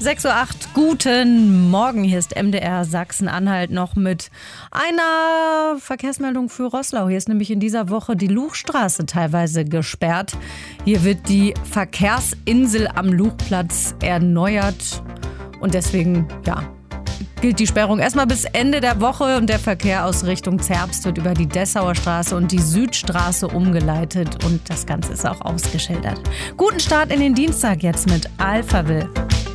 6:08 Uhr, guten Morgen. Hier ist MDR Sachsen-Anhalt noch mit einer Verkehrsmeldung für Roßlau. Hier ist nämlich in dieser Woche die Luchstraße teilweise gesperrt. Hier wird die Verkehrsinsel am Luchplatz erneuert und deswegen, gilt die Sperrung erstmal bis Ende der Woche und der Verkehr aus Richtung Zerbst wird über die Dessauer Straße und die Südstraße umgeleitet und das Ganze ist auch ausgeschildert. Guten Start in den Dienstag jetzt mit Alphaville.